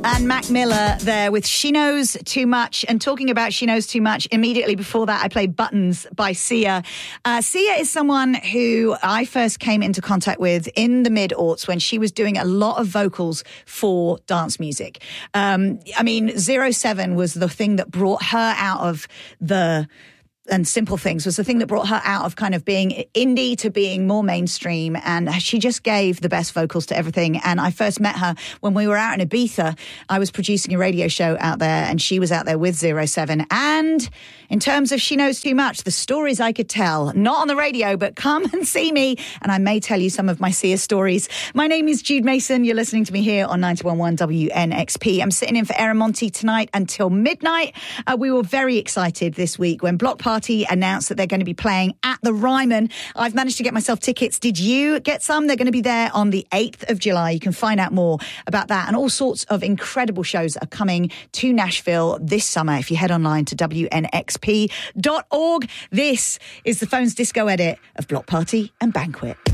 And Mac Miller there with She Knows Too Much. And talking about She Knows Too Much, immediately before that, I played Buttons by Sia. Sia is someone who I first came into contact with in the mid-aughts when she was doing a lot of vocals for dance music. I mean, 07 was the thing that brought her out of and Simple Things was the thing that brought her out of kind of being indie to being more mainstream. And she just gave the best vocals to everything. And I first met her when we were out in Ibiza. I was producing a radio show out there and she was out there with 07. And in terms of She Knows Too Much, the stories I could tell, not on the radio, but come and see me. And I may tell you some of my Sia stories. My name is Jude Mason. You're listening to me here on 91.1 WNXP. I'm sitting in for Erin Monty tonight until midnight. We were very excited this week when Bloc Party announced that they're going to be playing at the Ryman. I've managed to get myself tickets. Did you get some? They're going to be there on the 8th of July. You can find out more about that. And all sorts of incredible shows are coming to Nashville this summer if you head online to WNXP.org. This is the Phones Disco edit of Bloc Party and Banquet.